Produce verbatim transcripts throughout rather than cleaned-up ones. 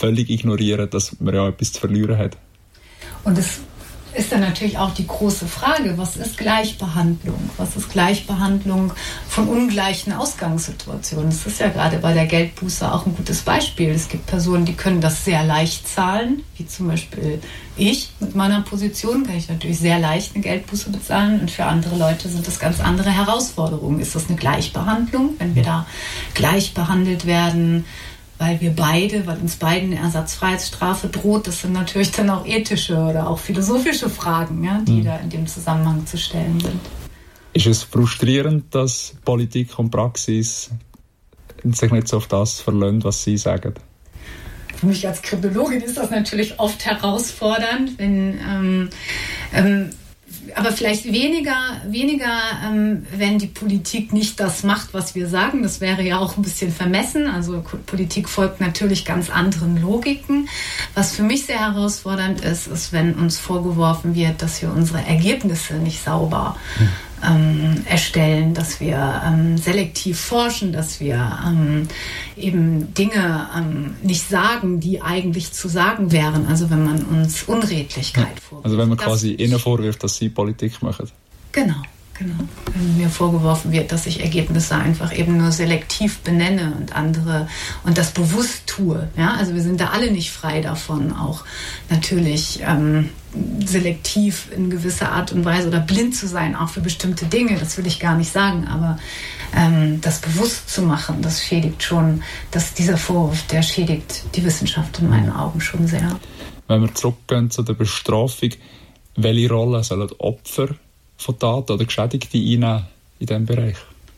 völlig ignorieren, dass man ja etwas zu verlieren hat. Und es ist dann natürlich auch die große Frage, was ist Gleichbehandlung? Was ist Gleichbehandlung von ungleichen Ausgangssituationen? Das ist ja gerade bei der Geldbuße auch ein gutes Beispiel. Es gibt Personen, die können das sehr leicht zahlen, wie zum Beispiel ich mit meiner Position kann ich natürlich sehr leicht eine Geldbuße bezahlen und für andere Leute sind das ganz andere Herausforderungen. Ist das eine Gleichbehandlung, wenn wir da gleich behandelt werden, weil wir beide, weil uns beiden eine Ersatzfreiheitsstrafe droht? Das sind natürlich dann auch ethische oder auch philosophische Fragen, ja, die mhm. da in dem Zusammenhang zu stellen sind. Ist es frustrierend, dass Politik und Praxis sich nicht so auf das verlassen, was sie sagen? Für mich als Kriminologin ist das natürlich oft herausfordernd, wenn ähm, ähm, aber vielleicht weniger, weniger ähm, wenn die Politik nicht das macht, was wir sagen. Das wäre ja auch ein bisschen vermessen. Also Politik folgt natürlich ganz anderen Logiken. Was für mich sehr herausfordernd ist, ist, wenn uns vorgeworfen wird, dass wir unsere Ergebnisse nicht sauber ähm, erstellen, dass wir ähm, selektiv forschen, dass wir ähm, eben Dinge ähm, nicht sagen, die eigentlich zu sagen wären. Also wenn man uns Unredlichkeit vorwirft. Also wenn man quasi ihnen vorwirft, dass sie Politik machen. Genau, genau. Wenn mir vorgeworfen wird, dass ich Ergebnisse einfach eben nur selektiv benenne und andere und das bewusst tue. Ja, also wir sind da alle nicht frei davon, auch natürlich ähm, selektiv in gewisser Art und Weise oder blind zu sein, auch für bestimmte Dinge. Das will ich gar nicht sagen, aber ähm, das bewusst zu machen, das schädigt schon, dass dieser Vorwurf, der schädigt die Wissenschaft in meinen Augen schon sehr. Wenn wir zurückgehen zu der Bestrafung, welche Rolle sollen die Opfer von Taten oder Geschädigte einnehmen in diesem Bereich?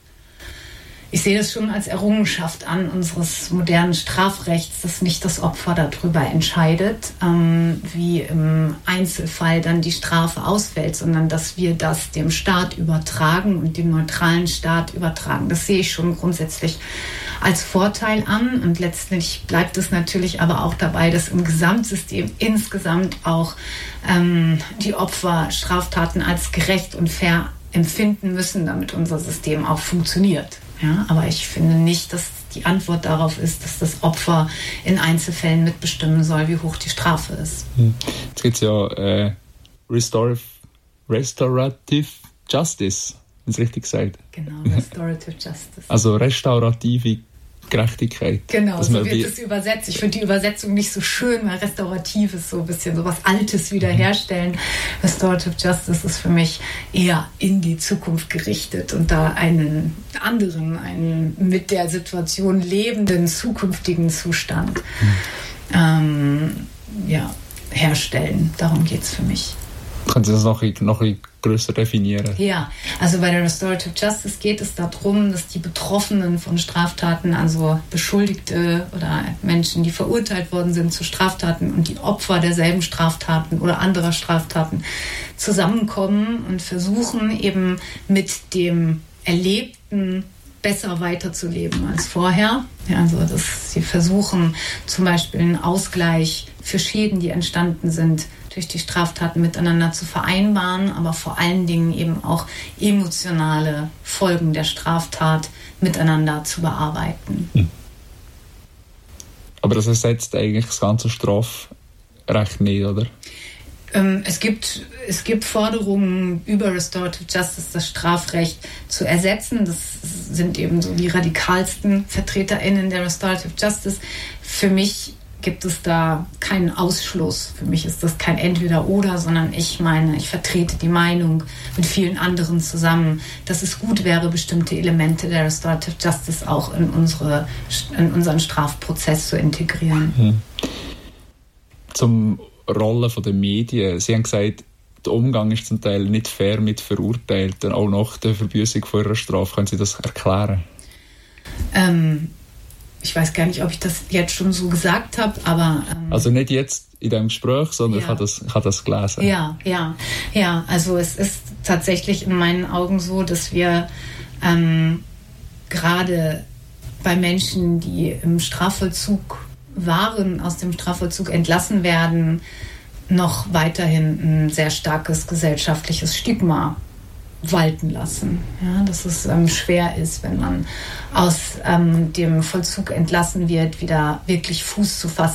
Ich sehe das schon als Errungenschaft an unseres modernen Strafrechts, dass nicht das Opfer darüber entscheidet, ähm, wie im Einzelfall dann die Strafe ausfällt, sondern dass wir das dem Staat übertragen und dem neutralen Staat übertragen. Das sehe ich schon grundsätzlich als Vorteil an und letztlich bleibt es natürlich aber auch dabei, dass im Gesamtsystem insgesamt auch ähm, die Opfer Straftaten als gerecht und fair empfinden müssen, damit unser System auch funktioniert. Ja, aber ich finde nicht, dass die Antwort darauf ist, dass das Opfer in Einzelfällen mitbestimmen soll, wie hoch die Strafe ist. Jetzt gibt es ja äh, Restorative, Restorative Justice, wenn es richtig gesagt. Genau, Restorative Justice. Also restaurative Gerechtigkeit. Genau, so wird es übersetzt. Ich finde die Übersetzung nicht so schön, weil restaurativ ist so ein bisschen so was Altes wiederherstellen. Mhm. Restorative Justice ist für mich eher in die Zukunft gerichtet und da einen anderen, einen mit der Situation lebenden, zukünftigen Zustand mhm. ähm, ja, herstellen. Darum geht es für mich. Können Sie das noch, noch ein bisschen grösser definieren? Ja, also bei der Restorative Justice geht es darum, dass die Betroffenen von Straftaten, also Beschuldigte oder Menschen, die verurteilt worden sind zu Straftaten und die Opfer derselben Straftaten oder anderer Straftaten zusammenkommen und versuchen eben mit dem Erlebten besser weiterzuleben als vorher. Ja, also dass sie versuchen zum Beispiel einen Ausgleich für Schäden, die entstanden sind, durch die Straftaten miteinander zu vereinbaren, aber vor allen Dingen eben auch emotionale Folgen der Straftat miteinander zu bearbeiten. Hm. Aber das ersetzt eigentlich das ganze Strafrecht nicht, oder? Ähm, es gibt, es gibt Forderungen über Restorative Justice, das Strafrecht zu ersetzen. Das sind eben so die radikalsten VertreterInnen der Restorative Justice. Für mich gibt es da keinen Ausschluss. Für mich ist das kein Entweder-Oder, sondern ich meine, ich vertrete die Meinung mit vielen anderen zusammen, dass es gut wäre, bestimmte Elemente der Restorative Justice auch in, unsere, in unseren Strafprozess zu integrieren. Mhm. Zum Rolle der Medien. Sie haben gesagt, der Umgang ist zum Teil nicht fair mit Verurteilten, auch nach der Verbüßung von ihrer Strafe. Können Sie das erklären? Ähm, Ich weiß gar nicht, ob ich das jetzt schon so gesagt habe, aber... Ähm, also nicht jetzt in diesem Gespräch, sondern ja. ich habe das, ich habe das gelesen. Ja, ja, ja. Also es ist tatsächlich in meinen Augen so, dass wir ähm, gerade bei Menschen, die im Strafvollzug waren, aus dem Strafvollzug entlassen werden, noch weiterhin ein sehr starkes gesellschaftliches Stigma walten lassen. Ja, dass es ähm, schwer ist, wenn man aus ähm, dem Vollzug entlassen wird, wieder wirklich Fuß zu fassen